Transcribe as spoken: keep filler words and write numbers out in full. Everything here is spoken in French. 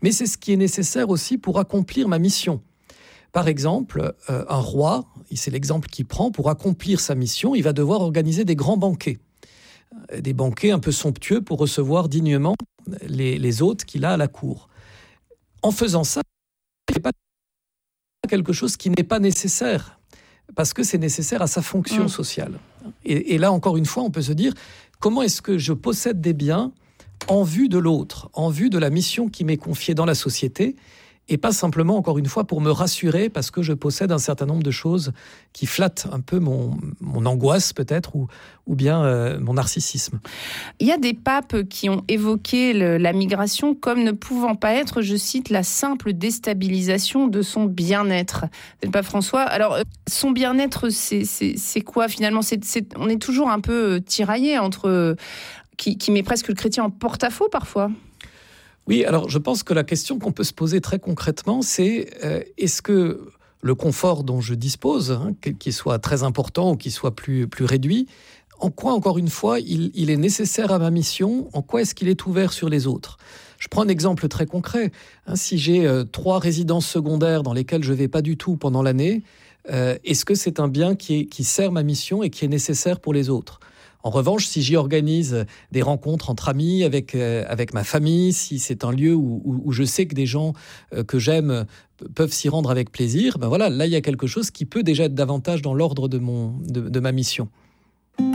mais c'est ce qui est nécessaire aussi pour accomplir ma mission. Par exemple, euh, un roi, c'est l'exemple qu'il prend, pour accomplir sa mission, il va devoir organiser des grands banquets. Des banquets un peu somptueux pour recevoir dignement les, les hôtes qu'il a à la cour. En faisant ça, il ne fait pas quelque chose qui n'est pas nécessaire, parce que c'est nécessaire à sa fonction mmh. sociale. Et, et là, encore une fois, on peut se dire, comment est-ce que je possède des biens en vue de l'autre, en vue de la mission qui m'est confiée dans la société, et pas simplement, encore une fois, pour me rassurer parce que je possède un certain nombre de choses qui flattent un peu mon, mon angoisse peut-être, ou, ou bien euh, mon narcissisme. Il y a des papes qui ont évoqué le, la migration comme ne pouvant pas être, je cite, la simple déstabilisation de son bien-être. C'est le pape François. Alors, son bien-être, c'est, c'est, c'est quoi finalement c'est, c'est, on est toujours un peu tiraillé entre... Qui, qui met presque le chrétien en porte-à-faux parfois. Oui, alors je pense que la question qu'on peut se poser très concrètement, c'est euh, est-ce que le confort dont je dispose, hein, qu'il soit très important ou qu'il soit plus, plus réduit, en quoi, encore une fois, il, il est nécessaire à ma mission, en quoi est-ce qu'il est ouvert sur les autres ? Je prends un exemple très concret. Hein, si j'ai euh, trois résidences secondaires dans lesquelles je ne vais pas du tout pendant l'année, euh, est-ce que c'est un bien qui, est, qui sert ma mission et qui est nécessaire pour les autres ? En revanche, si j'y organise des rencontres entre amis, avec, euh, avec ma famille, si c'est un lieu où, où, où je sais que des gens euh, que j'aime peuvent s'y rendre avec plaisir, ben voilà, là, il y a quelque chose qui peut déjà être davantage dans l'ordre de, mon, de, de ma mission.